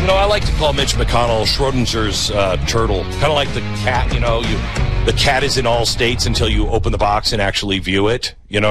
I like to call Mitch McConnell Schrodinger's turtle. Kind of like the cat, the cat is in all states until you open the box and actually view it.